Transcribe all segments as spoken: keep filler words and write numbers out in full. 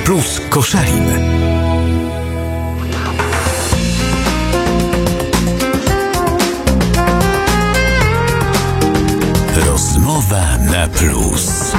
Plus Koszalin. Rozmowa na plus.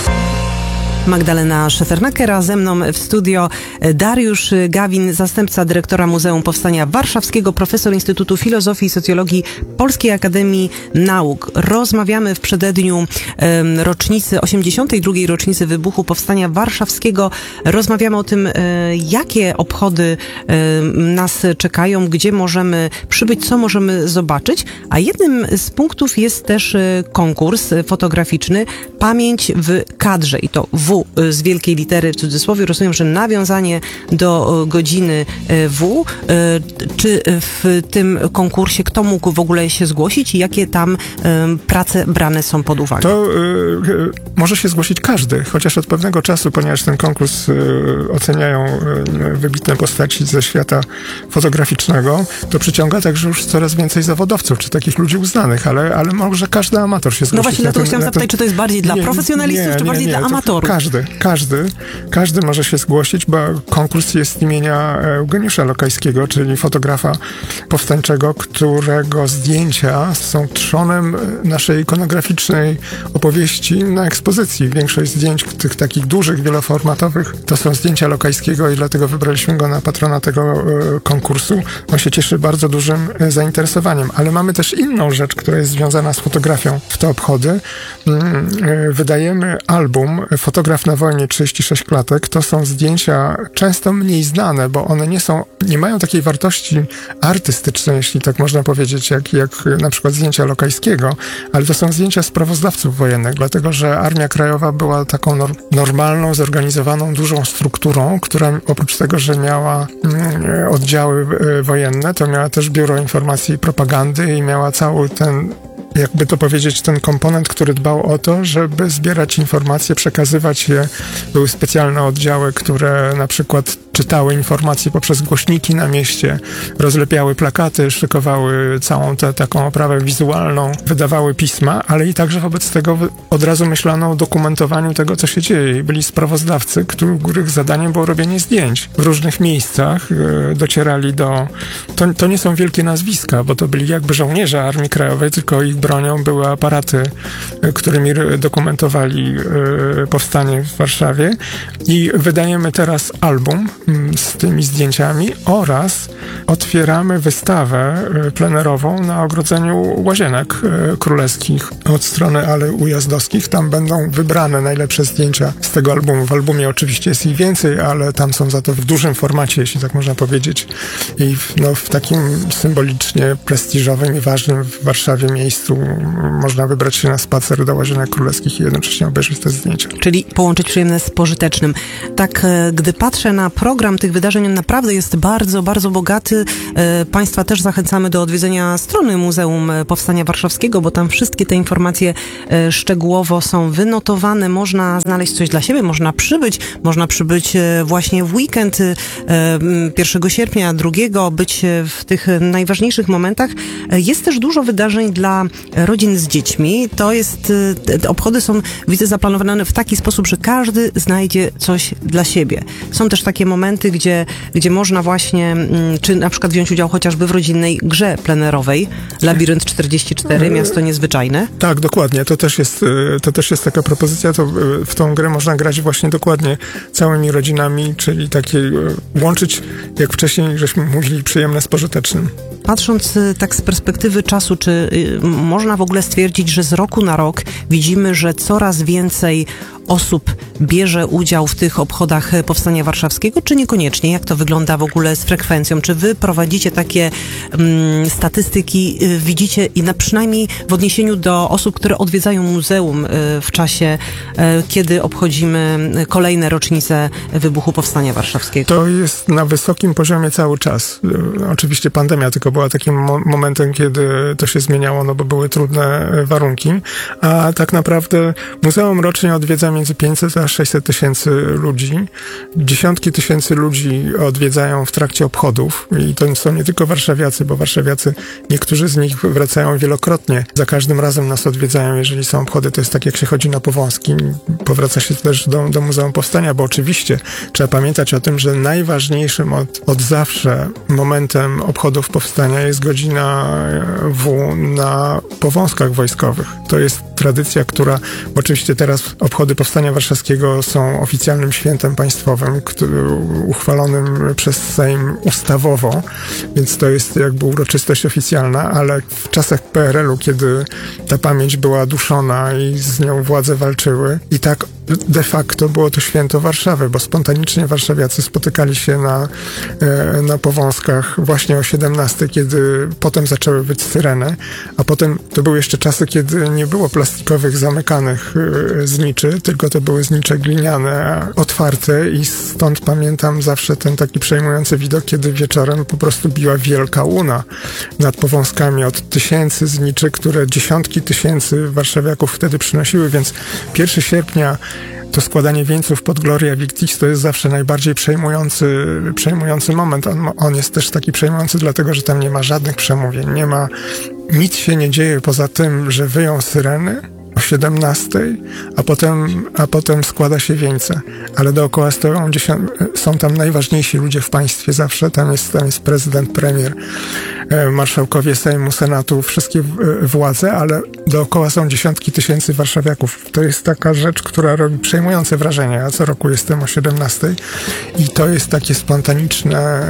Magdalena Szefernaker, a ze mną w studio Dariusz Gawin, zastępca dyrektora Muzeum Powstania Warszawskiego, profesor Instytutu Filozofii i Socjologii Polskiej Akademii Nauk. Rozmawiamy w przededniu um, rocznicy, osiemdziesiątej drugiej rocznicy wybuchu Powstania Warszawskiego. Rozmawiamy o tym, e, jakie obchody e, nas czekają, gdzie możemy przybyć, co możemy zobaczyć. A jednym z punktów jest też e, konkurs fotograficzny Pamięć w kadrze i to W z wielkiej litery w cudzysłowie. Rozumiem, że nawiązanie do godziny W. Czy w tym konkursie kto mógł w ogóle się zgłosić i jakie tam prace brane są pod uwagę? To y, może się zgłosić każdy, chociaż od pewnego czasu, ponieważ ten konkurs y, oceniają y, wybitne postaci ze świata fotograficznego, to przyciąga także już coraz więcej zawodowców, czy takich ludzi uznanych, ale, ale może każdy amator się zgłosić. No właśnie, dlatego chciałam zapytać, czy to jest bardziej dla nie, profesjonalistów, nie, czy nie, bardziej nie, dla amatorów? Każdy, każdy, każdy może się zgłosić, bo konkurs jest imienia Eugeniusza Lokajskiego, czyli fotografa powstańczego, którego zdjęcia są trzonem naszej ikonograficznej opowieści na ekspozycji. Większość zdjęć tych takich dużych, wieloformatowych to są zdjęcia Lokajskiego i dlatego wybraliśmy go na patrona tego e, konkursu. On się cieszy bardzo dużym e, zainteresowaniem, ale mamy też inną rzecz, która jest związana z fotografią w te obchody. Mm, e, wydajemy album Fotograf na wojnie trzydzieści sześć klatek. To są zdjęcia często mniej znane, bo one nie są, nie mają takiej wartości artystycznej, jeśli tak można powiedzieć, jak, jak na przykład zdjęcia Lokajskiego, ale to są zdjęcia sprawozdawców wojennych, dlatego że Armia Krajowa była taką nor- normalną, zorganizowaną, dużą strukturą, która oprócz tego, że miała mm, oddziały y, wojenne, to miała też Biuro Informacji i Propagandy i miała cały ten, jakby to powiedzieć, ten komponent, który dbał o to, żeby zbierać informacje, przekazywać je. Były specjalne oddziały, które na przykład czytały informacje poprzez głośniki na mieście, rozlepiały plakaty, szykowały całą tę taką oprawę wizualną, wydawały pisma, ale i także wobec tego od razu myślano o dokumentowaniu tego, co się dzieje. Byli sprawozdawcy, których zadaniem było robienie zdjęć w różnych miejscach. Docierali do... To, to nie są wielkie nazwiska, bo to byli jakby żołnierze Armii Krajowej, tylko ich bronią były aparaty, którymi dokumentowali powstanie w Warszawie. I wydajemy teraz album z tymi zdjęciami oraz otwieramy wystawę plenerową na ogrodzeniu Łazienek Królewskich od strony Alei Ujazdowskich. Tam będą wybrane najlepsze zdjęcia z tego albumu. W albumie oczywiście jest ich więcej, ale tam są za to w dużym formacie, jeśli tak można powiedzieć. I w, no, w takim symbolicznie prestiżowym i ważnym w Warszawie miejscu można wybrać się na spacer do Łazienek Królewskich i jednocześnie obejrzeć te zdjęcia. Czyli połączyć przyjemne z pożytecznym. Tak, gdy patrzę na program tych wydarzeń, on naprawdę jest bardzo, bardzo bogaty. Państwa też zachęcamy do odwiedzenia strony Muzeum Powstania Warszawskiego, bo tam wszystkie te informacje szczegółowo są wynotowane. Można znaleźć coś dla siebie, można przybyć, można przybyć właśnie w weekend pierwszego sierpnia, drugiego, być w tych najważniejszych momentach. Jest też dużo wydarzeń dla rodzin z dziećmi. To jest, te obchody są, widzę, zaplanowane w taki sposób, że każdy znajdzie coś dla siebie. Są też takie momenty, gdzie, gdzie można właśnie, czy na przykład wziąć udział chociażby w rodzinnej grze plenerowej Labirynt czterdzieści cztery, Miasto Niezwyczajne. Tak, dokładnie. To też jest, to też jest taka propozycja. To w tą grę można grać właśnie dokładnie całymi rodzinami, czyli takie łączyć, jak wcześniej żeśmy mówili, przyjemne z pożytecznym. Patrząc tak z perspektywy czasu, czy y, można w ogóle stwierdzić, że z roku na rok widzimy, że coraz więcej osób bierze udział w tych obchodach Powstania Warszawskiego, czy niekoniecznie? Jak to wygląda w ogóle z frekwencją? Czy wy prowadzicie takie mm, statystyki, y, widzicie i na przynajmniej w odniesieniu do osób, które odwiedzają muzeum y, w czasie, y, kiedy obchodzimy kolejne rocznice wybuchu Powstania Warszawskiego? To jest na wysokim poziomie cały czas. Y, oczywiście pandemia tylko była takim mo- momentem, kiedy to się zmieniało, no bo były trudne warunki, a tak naprawdę muzeum rocznie odwiedza między pięćset a sześćset tysięcy ludzi. Dziesiątki tysięcy ludzi odwiedzają w trakcie obchodów i to są nie tylko warszawiacy, bo warszawiacy, niektórzy z nich wracają wielokrotnie. Za każdym razem nas odwiedzają, jeżeli są obchody. To jest tak, jak się chodzi na Powązki. Powraca się też do, do Muzeum Powstania, bo oczywiście trzeba pamiętać o tym, że najważniejszym od, od zawsze momentem obchodów Powstania jest godzina W na Powązkach wojskowych. To jest tradycja, która oczywiście teraz obchody Powstania Warszawskiego są oficjalnym świętem państwowym, który, uchwalonym przez Sejm ustawowo, więc to jest jakby uroczystość oficjalna, ale w czasach P R L u, kiedy ta pamięć była duszona i z nią władze walczyły, i tak de facto było to święto Warszawy, bo spontanicznie warszawiacy spotykali się na, na Powązkach właśnie o siedemnastej, kiedy potem zaczęły być syreny, a potem to były jeszcze czasy, kiedy nie było plastikowych, zamykanych zniczy, tylko to były znicze gliniane, otwarte i stąd pamiętam zawsze ten taki przejmujący widok, kiedy wieczorem po prostu biła wielka łuna nad Powązkami od tysięcy zniczy, które dziesiątki tysięcy warszawiaków wtedy przynosiły, więc pierwszego sierpnia to składanie wieńców pod Gloria Victis to jest zawsze najbardziej przejmujący, przejmujący moment. On, on jest też taki przejmujący dlatego, że tam nie ma żadnych przemówień, nie ma, nic się nie dzieje poza tym, że wyją syreny o siedemnastej, a potem, a potem składa się wieńce. Ale dookoła stoją dziesią- są tam najważniejsi ludzie w państwie zawsze. Tam jest, tam jest prezydent, premier, marszałkowie Sejmu, Senatu, wszystkie władze, ale dookoła są dziesiątki tysięcy warszawiaków. To jest taka rzecz, która robi przejmujące wrażenie. Ja co roku jestem o siedemnastej i to jest takie spontaniczne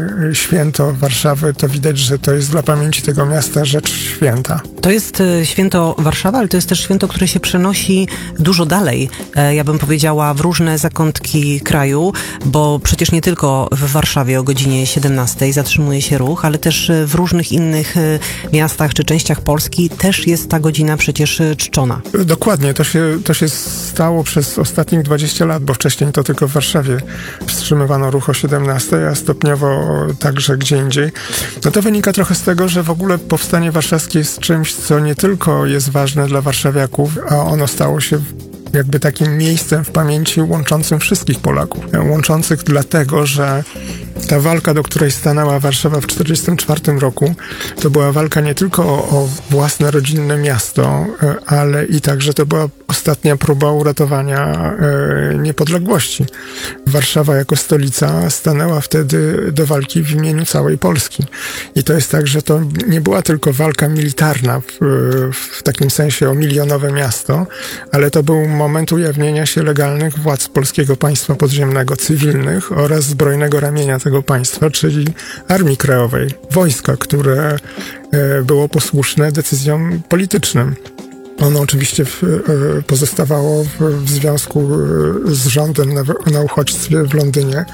święto Warszawy. To widać, że to jest dla pamięci tego miasta rzecz święta. To jest święto Warszawy, ale to jest też święto, które się przenosi dużo dalej, ja bym powiedziała, w różne zakątki kraju, bo przecież nie tylko w Warszawie o godzinie siedemnastej zatrzymuje się ruch, ale też w różnych innych miastach czy częściach Polski też jest ta godzina przecież czczona. Dokładnie, to się, to się stało przez ostatnich dwadzieścia lat, bo wcześniej to tylko w Warszawie wstrzymywano ruch o siedemnastej, a stopniowo także gdzie indziej. No to wynika trochę z tego, że w ogóle Powstanie Warszawskie jest czymś, co nie tylko jest ważne dla warszawiaków, a ono stało się jakby takim miejscem w pamięci łączącym wszystkich Polaków. Łączących dlatego, że ta walka, do której stanęła Warszawa w czterdziestym czwartym roku, to była walka nie tylko o, o własne rodzinne miasto, ale i także to była ostatnia próba uratowania e, niepodległości. Warszawa jako stolica stanęła wtedy do walki w imieniu całej Polski. I to jest tak, że to nie była tylko walka militarna w, w takim sensie o milionowe miasto, ale to był moment ujawnienia się legalnych władz polskiego państwa podziemnego, cywilnych oraz zbrojnego ramienia tego państwa, czyli Armii Krajowej, wojska, które e, było posłuszne decyzjom politycznym. Ono oczywiście w, pozostawało w, w związku z rządem na, na uchodźstwie w Londynie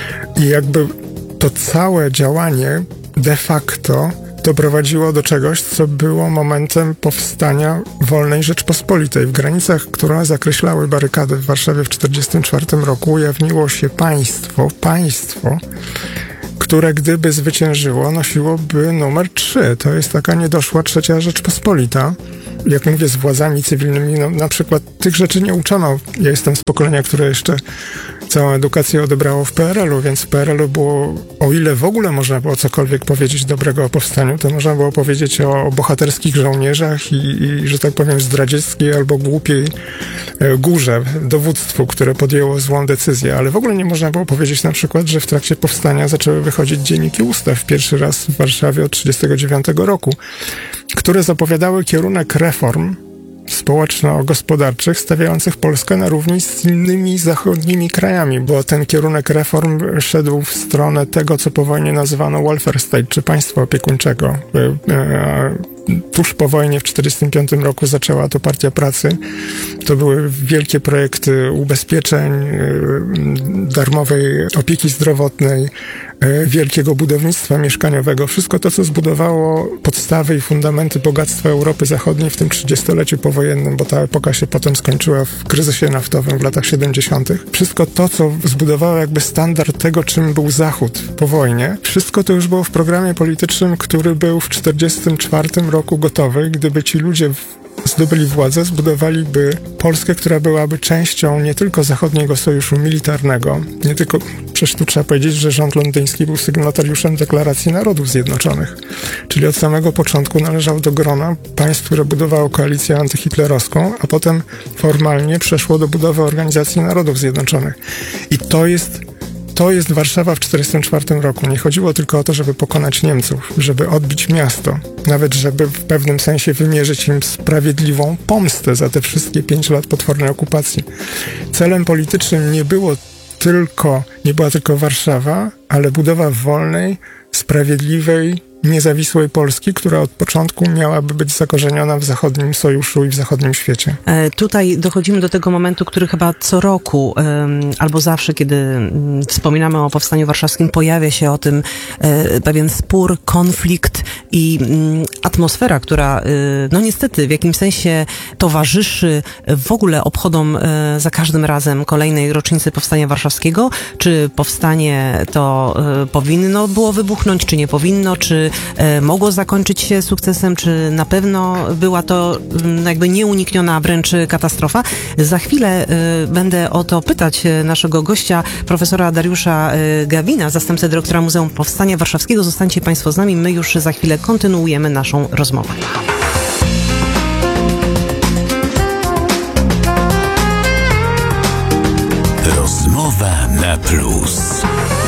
i jakby to całe działanie de facto doprowadziło do czegoś, co było momentem powstania wolnej Rzeczpospolitej. W granicach, które zakreślały barykady w Warszawie w czterdziestym czwartym roku, ujawniło się państwo, państwo, które gdyby zwyciężyło, nosiłoby numer trzy. To jest taka niedoszła trzecia Rzeczpospolita. Jak mówię, z władzami cywilnymi, no, na przykład tych rzeczy nie uczono. Ja jestem z pokolenia, które jeszcze całą edukację odebrało w P R L u, więc w P R L u było, o ile w ogóle można było cokolwiek powiedzieć dobrego o powstaniu, to można było powiedzieć o bohaterskich żołnierzach i, i że tak powiem, zdradzieckiej albo głupiej e, górze, dowództwu, które podjęło złą decyzję, ale w ogóle nie można było powiedzieć na przykład, że w trakcie powstania zaczęły wychodzić dzienniki ustaw pierwszy raz w Warszawie od tysiąc dziewięćset trzydziestego dziewiątego roku, które zapowiadały kierunek reform społeczno-gospodarczych stawiających Polskę na równi z innymi zachodnimi krajami, bo ten kierunek reform szedł w stronę tego, co po wojnie nazywano welfare state, czy państwa opiekuńczego. Tuż po wojnie w tysiąc dziewięćset czterdziestym piątym roku zaczęła to Partia Pracy. To były wielkie projekty ubezpieczeń, darmowej opieki zdrowotnej, wielkiego budownictwa mieszkaniowego. Wszystko to, co zbudowało podstawy i fundamenty bogactwa Europy Zachodniej w tym trzydziestoleciu powojennym, bo ta epoka się potem skończyła w kryzysie naftowym w latach siedemdziesiątych. Wszystko to, co zbudowało jakby standard tego, czym był Zachód po wojnie, wszystko to już było w programie politycznym, który był w czterdziestym czwartym roku gotowy. Gdyby ci ludzie w zdobyli władzę, zbudowaliby Polskę, która byłaby częścią nie tylko Zachodniego Sojuszu Militarnego, nie tylko, przecież tu trzeba powiedzieć, że rząd londyński był sygnatariuszem Deklaracji Narodów Zjednoczonych, czyli od samego początku należał do grona państw, które budowało koalicję antyhitlerowską, a potem formalnie przeszło do budowy Organizacji Narodów Zjednoczonych. I to jest To jest Warszawa w tysiąc dziewięćset czterdziestym czwartym roku. Nie chodziło tylko o to, żeby pokonać Niemców, żeby odbić miasto, nawet żeby w pewnym sensie wymierzyć im sprawiedliwą pomstę za te wszystkie pięć lat potwornej okupacji. Celem politycznym nie było tylko, nie była tylko Warszawa, ale budowa wolnej, sprawiedliwej, niezawisłej Polski, która od początku miałaby być zakorzeniona w zachodnim sojuszu i w zachodnim świecie. E, tutaj dochodzimy do tego momentu, który chyba co roku e, albo zawsze, kiedy m, wspominamy o Powstaniu Warszawskim, pojawia się o tym e, pewien spór, konflikt i m, atmosfera, która e, no niestety w jakimś sensie towarzyszy w ogóle obchodom e, za każdym razem kolejnej rocznicy Powstania Warszawskiego. Czy powstanie to e, powinno było wybuchnąć, czy nie powinno, czy mogło zakończyć się sukcesem, czy na pewno była to jakby nieunikniona wręcz katastrofa. Za chwilę y, będę o to pytać naszego gościa, profesora Dariusza y, Gawina, zastępcę dyrektora Muzeum Powstania Warszawskiego. Zostańcie Państwo z nami, my już za chwilę kontynuujemy naszą rozmowę. Rozmowa na plus.